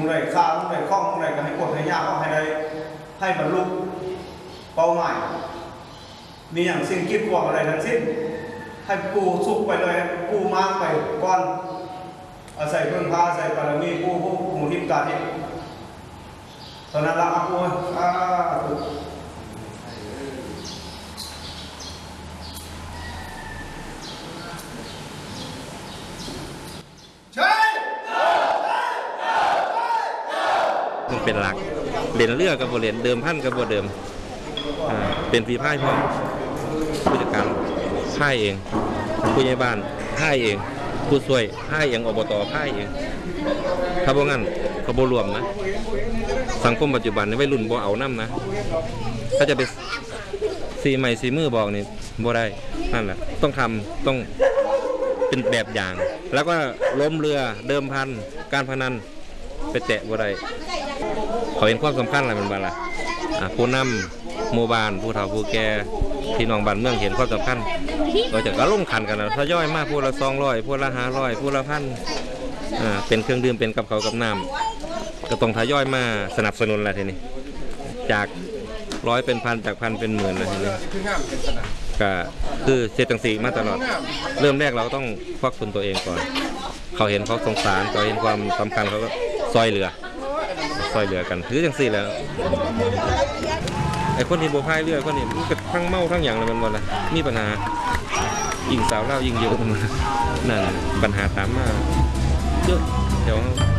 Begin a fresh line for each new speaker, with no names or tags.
งใดข้ามุงใดข้องมุงใดก็ให้กดให้ยากก็ให้ได้ให้บรรลุเป้าหมายมีอย่างสิ่งคิดหวังอะไรทั้งสิ้นให้ปูสุกไปเลยปูมากไปก้อนอาศัยเพิ่งพาอาศัยบารมีปูผู้หมู่ทิพย์การนี้ตอนนั้นละปู
มันเป็นหลักเรียนเรือกับโบเรียนเดิมพันกับโบเดิมเป็นฝีพายพ่อผู้จัดการพายเองผู้ใหญ่บ้านพายเองผู้ช่วยพายเองอบตพายเองถ้าบ่งั้นเขาบ่รวมนะสังคมปัจจุบันนี่วัยรุ่นบ่เอาน้ำนะถ้าจะไปสีใหม่สีมือบอกนี่บ่ได้นั่นแหละต้องทำต้องเป็นแบบอย่าง แล้วก็ล้มเรือเดิมพันการพนันไปแตะบ่ได้เขาเห็นความสำคัญอะไรมันบ้างล่ะผู้นำหมู่บ้านผู้เฒ่าผู้แก่พี่น้องบ้านเมืองเห็นความสำคัญเราจะก็ลงขันกันนะทยอยมากผู้ละ200ผู้ละ500ผู้ละ1,000เป็นเครื่องดื่มเป็นกับเขากับน้ำก็ต้องทยอยมาสนับสนุนอะไรทีนี้จาก100เป็นพันจากพันเป็นหมื่นอะไรทีนี้ก็คือเศรษฐกิจมาตลอดเริ่มแรกเราต้องควักทุนตัวเองก่อนเขาเห็นเขาสงสารเขาเห็นความสำคัญเขาก็ซอยเหลือกันถือจังสี่แล้วไอ้คนที่โบพายเรือคนนี้มันก็ทั้งเมาทั้งอย่างเลยมันหมดเลยมีปัญหายิงสาวเล่ายิงเยอะมันนั่นปัญหาตามมาเยอะเดี๋ยว